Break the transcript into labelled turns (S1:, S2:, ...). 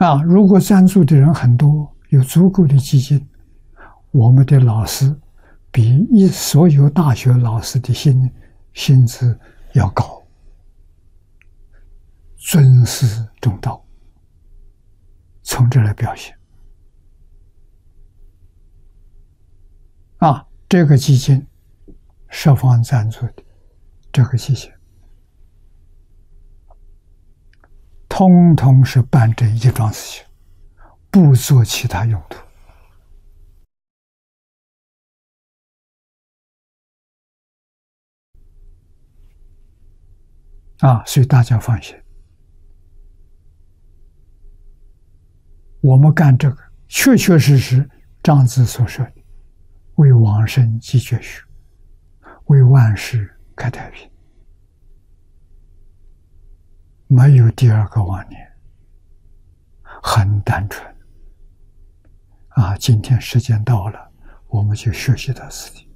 S1: 如果赞助的人很多，有足够的基金，我们的老师比所有大学老师的薪资要高，尊师重道，从这来表现。这个基金设方赞助的这个基金，通通是办这一桩事情，不做其他用途。所以大家放心，我们干这个确确实实章子所说的，为往生继绝学，为万世开太平，没有第二个妄念，很单纯。今天时间到了，我们就学习到此地。